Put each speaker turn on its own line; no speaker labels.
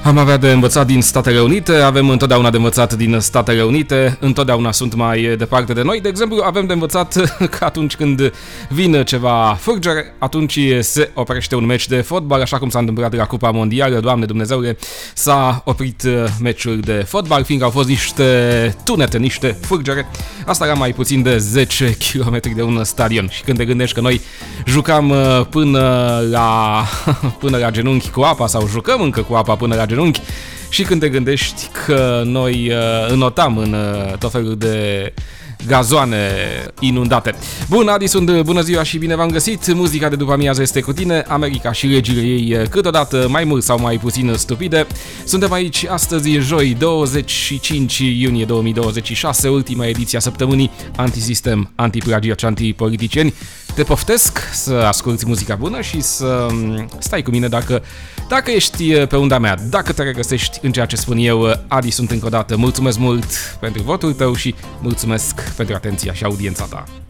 Am avea de învățat din Statele Unite, avem întotdeauna de învățat din Statele Unite, întotdeauna sunt mai departe de noi. De exemplu, avem de învățat că atunci când vine ceva fârgere, atunci se oprește un meci de fotbal, așa cum s-a întâmplat la Cupa Mondială. Doamne Dumnezeule, s-a oprit meciul de fotbal, fiindcă au fost niște tunete, niște fârgere. Asta era mai puțin de 10 km de un stadion. Și când te gândești că noi jucam până la genunchi cu apa, sau jucăm încă cu apa până la genunchi, și când te gândești că noi înotam în tot felul de gazoane inundate. Bun, Adi, sunt, bună ziua și bine v-am găsit. Muzica de după amiază este cu tine, America și legile ei câteodată mai mult sau mai puțin stupide. Suntem aici astăzi, joi, 25 iunie 2026, ultima ediție a săptămânii Antisistem, Antiplagiaci, Antipoliticieni. Te poftesc să asculti muzica bună și să stai cu mine dacă ești pe unda mea, dacă te regăsești în ceea ce spun eu. Adi, sunt încă o dată. Mulțumesc mult pentru votul tău și mulțumesc pentru atenția și audiența ta.